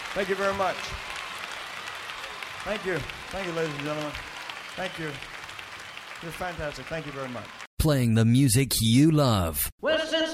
Thank you very much. Thank you. Thank you, ladies and gentlemen. Thank you. You're fantastic. Thank you very much. Playing the music you love. Well,